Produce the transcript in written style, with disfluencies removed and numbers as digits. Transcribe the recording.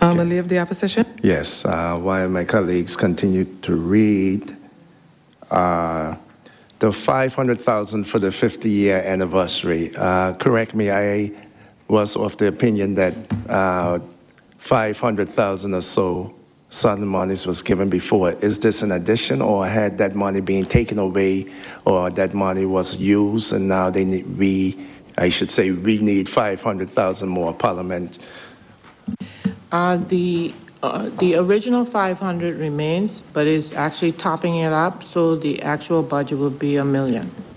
A leader of the opposition. Yes, while my colleagues continue to read, the 500,000 for the 50-year anniversary. Correct me, I was of the opinion that 500,000 or so Southern monies was given before. Is this an addition, or had that money been taken away, or that money was used and now they need, we need 500,000 more Parliament? The original 500 remains, but it's actually topping it up, so the actual budget will be $1 million.